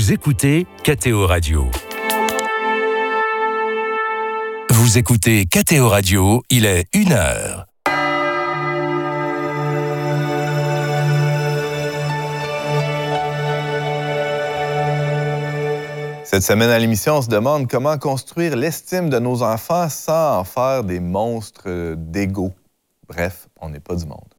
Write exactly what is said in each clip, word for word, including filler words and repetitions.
Vous écoutez K T O Radio. Vous écoutez K T O Radio, il est une heure. Cette semaine à l'émission, on se demande comment construire l'estime de nos enfants sans en faire des monstres d'ego. Bref, on n'est pas du monde.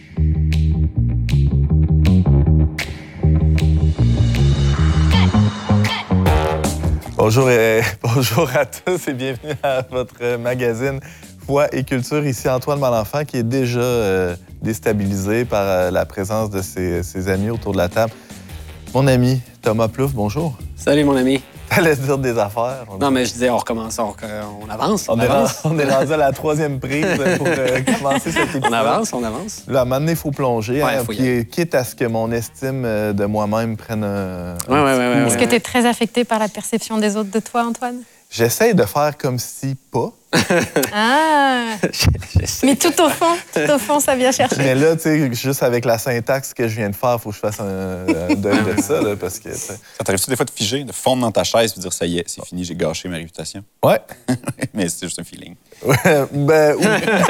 Bonjour, et, bonjour à tous et bienvenue à votre magazine Foi et Culture. Ici Antoine Malenfant qui est déjà euh, déstabilisé par euh, la présence de ses, ses amis autour de la table. Mon ami Thomas Plouffe, bonjour. Salut mon ami. T'allais dire des affaires. Non, mais je disais, on recommence, on, on avance. On, on est avance. Rendu, on est rendu à la troisième prise pour euh, commencer cet épisode. On avance, on avance. Là, à un moment donné, il faut plonger, ouais, hein, faut puis, quitte à ce que mon estime de moi-même prenne un, ouais, un ouais, ouais, ouais, Est-ce ouais. que tu es très affecté par la perception des autres de toi, Antoine? J'essaie de faire comme si pas. Ah! Mais tout au fond, tout au fond, ça vient chercher. Mais là, tu sais, juste avec la syntaxe que je viens de faire, il faut que je fasse un, un deuil de ça, là, parce que... T'sais... Ça t'arrive-tu des fois de figer, de fondre dans ta chaise et de dire « ça y est, c'est fini, j'ai gâché ma réputation ». Ouais. Mais c'est juste un feeling. Ouais, ben... Oui.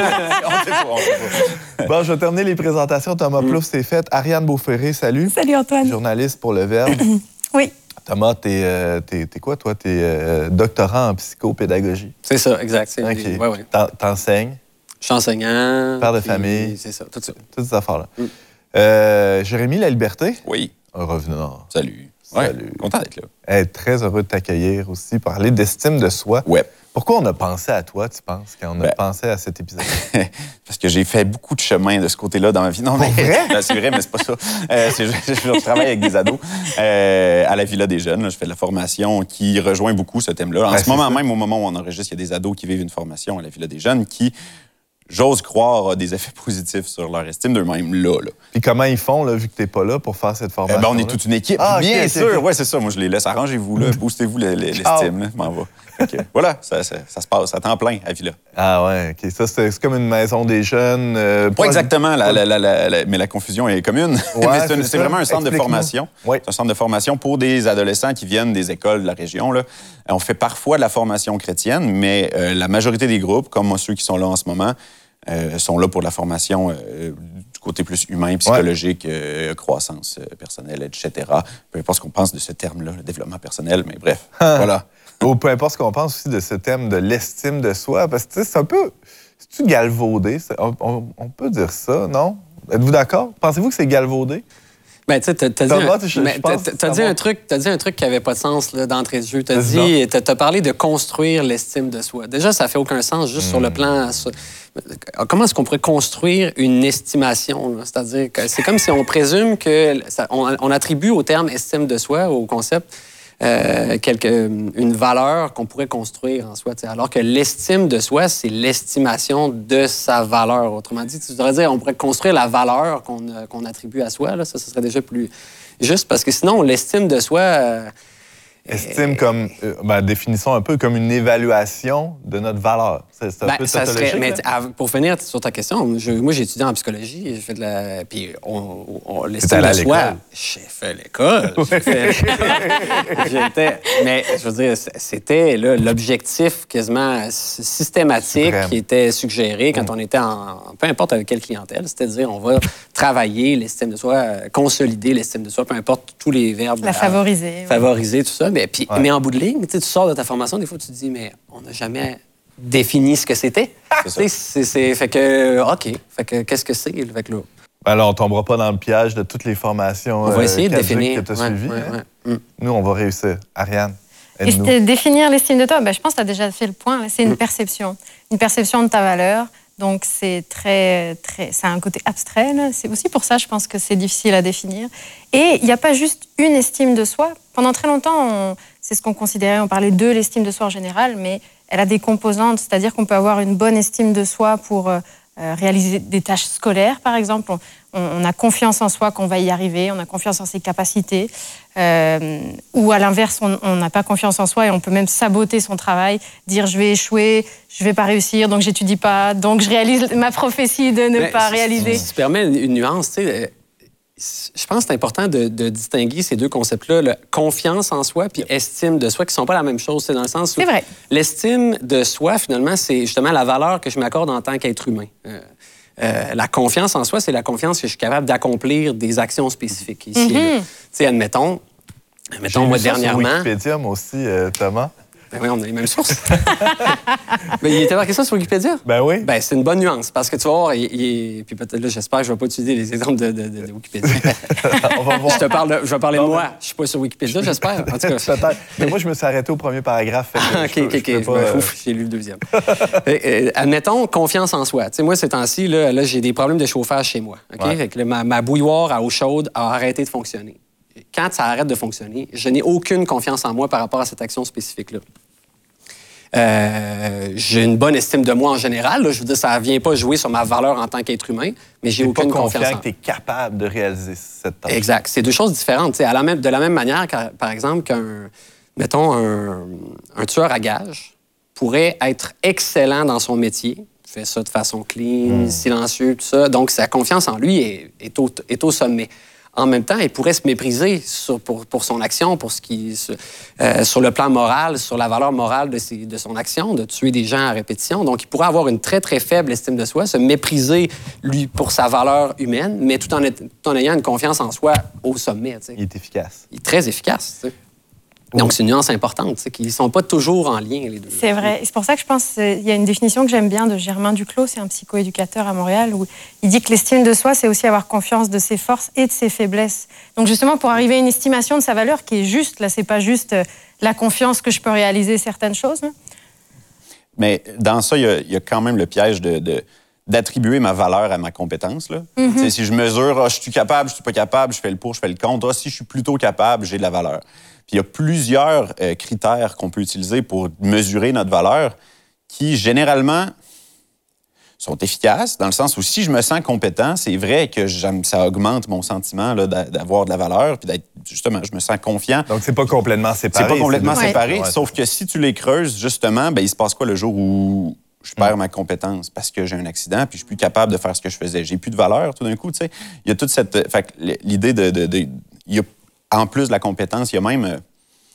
on sait pas, on sait pas. Bon, je vais terminer les présentations. Thomas mm. Plouffe, c'est fait. Ariane Beauferré, salut. Salut, Antoine. Journaliste pour Le Verbe. Oui. Thomas, t'es, euh, t'es, t'es quoi, toi? T'es euh, doctorant en psychopédagogie. C'est ça, exact. C'est OK. des... ouais, ouais. T'en, t'enseignes. Je suis enseignant. Père de famille. C'est ça, tout ça. Toutes ces affaires-là. Mm. Euh, Jérémy La Liberté. Oui. Un revenant. Salut. Salut. Ouais, content d'être là. Hey, très heureux de t'accueillir aussi. Parler d'estime de soi. Ouais. Pourquoi on a pensé à toi, tu penses, quand on a ben, pensé à cet épisode? Parce que j'ai fait beaucoup de chemin de ce côté-là dans ma vie. Non, mais, vrai? Ben, c'est vrai, mais c'est pas ça. Euh, c'est, je, je travaille avec des ados euh, à la Villa des Jeunes. Là, je fais de la formation qui rejoint beaucoup ce thème-là. En ben, ce moment ça. même, au moment où on enregistre, il y a des ados qui vivent une formation à la Villa des Jeunes qui, j'ose croire, a des effets positifs sur leur estime d'eux-mêmes là. là. Puis comment ils font, là, vu que t'es pas là pour faire cette formation? Euh, ben, on est toute une équipe. Ah, Bien okay, sûr. okay, okay. Ouais, c'est ça. Moi, je les laisse. Arrangez-vous, là. Boostez-vous l'estime. Là. M'en va. Okay. Voilà, ça, ça, ça se passe à temps plein à Villa. Ah ouais, OK. Ça, c'est, c'est comme une maison des jeunes. Euh, pas exactement, la, la, la, la, la, mais la confusion est commune. Ouais, mais c'est, c'est, une, c'est vraiment un centre Explique-nous. de formation. Oui. C'est un centre de formation pour des adolescents qui viennent des écoles de la région. Là. On fait parfois de la formation chrétienne, mais euh, la majorité des groupes, comme ceux qui sont là en ce moment, euh, sont là pour de la formation euh, du côté plus humain, psychologique, ouais. euh, croissance euh, personnelle, et cetera. Peu importe ce qu'on pense de ce terme-là, le développement personnel, mais bref, voilà. Ou peu importe ce qu'on pense aussi de ce thème de l'estime de soi, parce que tu sais, c'est un peu... C'est-tu galvaudé? C'est, on, on, on peut dire ça, non? Êtes-vous d'accord? Pensez-vous que c'est galvaudé? Ben, tu sais, t'as, t'as, Thomas, dit, je, un, je mais pense t'as, t'as dit un truc, t'as dit un truc qui avait pas de sens là, d'entrée de jeu. T'as c'est dit, t'as, t'as parlé de construire l'estime de soi. Déjà, ça fait aucun sens juste mmh. sur le plan. Sur, comment est-ce qu'on pourrait construire une estimation là? C'est-à-dire que c'est comme si on présume que ça, on, on attribue au terme estime de soi, au concept. Euh, quelque, une valeur qu'on pourrait construire en soi. T'sais. Alors que l'estime de soi, c'est l'estimation de sa valeur. Autrement dit, tu devrais dire on pourrait construire la valeur qu'on, qu'on attribue à soi. Là. Ça, ce serait déjà plus juste parce que sinon, l'estime de soi... Euh, Estime euh, comme, euh, ben, définissons un peu comme une évaluation de notre valeur. C'est, c'est un ben, peu ça serait, mais hein? pour finir sur ta question, je, moi j'ai étudié en psychologie, j'ai fait de la, puis on, on, l'estime de soi. J'ai fait l'école. J'ai fait, j'étais, mais je veux dire, c'était là, l'objectif quasiment systématique qui était suggéré quand mmh. on était en, peu importe avec quelle clientèle, c'était de dire on va travailler l'estime de soi, consolider l'estime de soi, peu importe tous les verbes. La favoriser. Favoriser, ouais. tout ça. Mais, puis, ouais. mais en bout de ligne, tu sors de ta formation, des fois, tu te dis, mais on n'a jamais défini ce que c'était. C'est, c'est, c'est fait que, OK. Fait que, qu'est-ce que c'est? Fait que là, alors, on ne tombera pas dans le piège de toutes les formations on va essayer euh, de définir. que tu as ouais, suivies. Ouais, hein? ouais. Mm. Nous, on va réussir. Ariane, et c'était définir l'estime de toi. Ben, je pense que tu as déjà fait le point. C'est une mm. perception. Une perception de ta valeur. Donc, c'est très, très, c'est un côté abstrait. Là. C'est aussi pour ça, je pense que c'est difficile à définir. Et il n'y a pas juste une estime de soi. Pendant très longtemps, on, c'est ce qu'on considérait, on parlait de l'estime de soi en général, mais elle a des composantes, c'est-à-dire qu'on peut avoir une bonne estime de soi pour euh, réaliser des tâches scolaires, par exemple. On, on a confiance en soi qu'on va y arriver, on a confiance en ses capacités. Euh, ou à l'inverse, on n'a pas confiance en soi et on peut même saboter son travail, dire je vais échouer, je vais pas réussir, donc j'étudie pas, donc je réalise ma prophétie de ne mais pas si, réaliser. Si tu permets une nuance, tu sais, je pense que c'est important de, de distinguer ces deux concepts-là, la confiance en soi puis estime de soi, qui ne sont pas la même chose. C'est dans le sens où C'est vrai. l'estime de soi, finalement, c'est justement la valeur que je m'accorde en tant qu'être humain. Euh, euh, la confiance en soi, c'est la confiance que je suis capable d'accomplir des actions spécifiques. Ici, Mm-hmm. tu sais, admettons, admettons J'ai moi, lu ça dernièrement... sur Wikipédia, moi aussi, euh, Thomas. Ben oui, on a les mêmes sources. Mais il était marqué ça sur Wikipédia? Ben oui. Ben, c'est une bonne nuance, parce que tu vas voir, il, il, puis peut-être là, j'espère que je ne vais pas utiliser les exemples de, de, de, de Wikipédia. On va voir. je te parle de, je vais parler Non, de moi. mais- Je suis pas sur Wikipédia, j'espère. En tout cas. Peut-être. Mais moi, je me suis arrêté au premier paragraphe. fait que Ah, je OK, peux- OK, je OK. peux pas, Ben, euh, ouf, j'ai lu le deuxième. Euh, euh, admettons, confiance en soi. Tu sais, moi, ces temps-ci, là, là, j'ai des problèmes de chauffage chez moi. OK? Ouais. Fait que là, ma, ma bouilloire à eau chaude a arrêté de fonctionner. Quand ça arrête de fonctionner, je n'ai aucune confiance en moi par rapport à cette action spécifique-là. Euh, j'ai une bonne estime de moi en général. Là. Je veux dire, ça ne vient pas jouer sur ma valeur en tant qu'être humain, mais j'ai T'es pas aucune confiance confiant en que tu es capable de réaliser cette tâche. Exact. C'est deux choses différentes. Tu sais, à la même, de la même manière, que, par exemple, qu'un, mettons, un, un tueur à gages pourrait être excellent dans son métier, fait ça de façon clean, silencieux, tout ça. Donc, sa confiance en lui est, est, au, est au sommet. En même temps, il pourrait se mépriser sur, pour, pour son action, pour ce qui, sur, euh, sur le plan moral, sur la valeur morale de, ses, de son action, de tuer des gens à répétition. Donc, il pourrait avoir une très, très faible estime de soi, se mépriser, lui, pour sa valeur humaine, mais tout en, tout en ayant une confiance en soi au sommet. Tu sais. Il est efficace. Il est très efficace. Tu sais. Donc, c'est une nuance importante, tu sais, qu'ils ne sont pas toujours en lien, les deux. C'est vrai. Et c'est pour ça que je pense qu'il y a une définition que j'aime bien de Germain Duclos, c'est un psychoéducateur à Montréal, où il dit que l'estime de soi, c'est aussi avoir confiance de ses forces et de ses faiblesses. Donc justement, pour arriver à une estimation de sa valeur qui est juste, là, c'est pas juste euh, la confiance que je peux réaliser certaines choses. Hein. Mais dans ça, il y a, il y a quand même le piège de, de- d'attribuer ma valeur à ma compétence. Là. Mm-hmm. Tu sais, Si je mesure, ah, je suis capable, je suis pas capable, je fais le pour, je fais le contre. Ah, si je suis plutôt capable, j'ai de la valeur. Puis il y a plusieurs euh, critères qu'on peut utiliser pour mesurer notre valeur qui, généralement, sont efficaces, dans le sens où si je me sens compétent, c'est vrai que j'aime- ça augmente mon sentiment là, d'a- d'avoir de la valeur, puis d'être, justement, je me sens confiant. Donc, c'est pas complètement séparé. C'est pas complètement deux- Ouais. séparé, Ouais. sauf que si tu les creuses, justement, ben, il se passe quoi le jour où je perds ma compétence parce que j'ai un accident puis je suis plus capable de faire ce que je faisais? J'ai plus de valeur tout d'un coup, tu sais. Il y a toute cette... Fait que l'idée de... de, de- il y a, en plus de la compétence, il y a même... euh,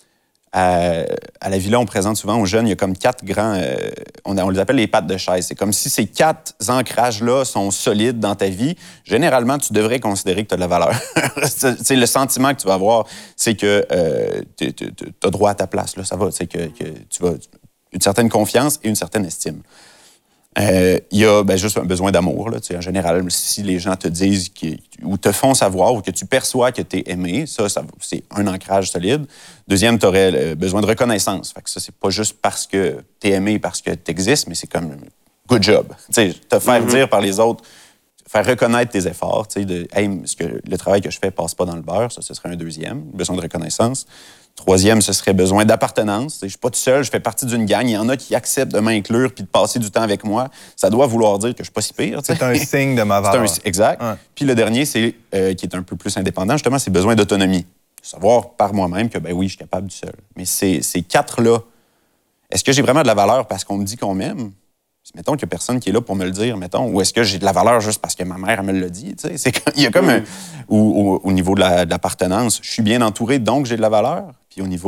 à, à la Villa, on présente souvent aux jeunes, il y a comme quatre grands... euh, on, on les appelle les pattes de chaise. C'est comme si ces quatre ancrages-là sont solides dans ta vie. Généralement, tu devrais considérer que tu as de la valeur. C'est le sentiment que tu vas avoir, c'est que euh, tu as droit à ta place. Là, ça va, c'est que, que tu vas... Une certaine confiance et une certaine estime. Euh, Il y a ben, juste un besoin d'amour. Là, tu sais, en général, si les gens te disent que, ou te font savoir ou que tu perçois que tu es aimé, ça, ça c'est un ancrage solide. Deuxième, tu aurais besoin de reconnaissance. Fait que ça, c'est pas juste parce que tu es aimé, parce que tu existes, mais c'est comme good job. Tu sais, te faire Mm-hmm. dire par les autres, faire reconnaître tes efforts, tu sais, de hey, ce que le travail que je fais passe pas dans le beurre, ça, ce serait un deuxième, besoin de reconnaissance. Troisième, ce serait besoin d'appartenance. Je ne suis pas tout seul, je fais partie d'une gang. Il y en a qui acceptent de m'inclure puis de passer du temps avec moi. Ça doit vouloir dire que je ne suis pas si pire. C'est un signe de ma C'est valeur. un- exact. Ouais. Puis le dernier, c'est euh, qui est un peu plus indépendant, justement, c'est besoin d'autonomie. Savoir par moi-même que, ben oui, je suis capable du seul. Mais ces, ces quatre-là, est-ce que j'ai vraiment de la valeur parce qu'on me dit qu'on m'aime? Mettons qu'il n'y a personne qui est là pour me le dire, mettons. Ou est-ce que j'ai de la valeur juste parce que ma mère elle me l'a dit? Tu sais? C'est comme- il y a comme un... Ou, au, au niveau de la- de l'appartenance, je suis bien entouré, donc j'ai de la valeur. Puis au niveau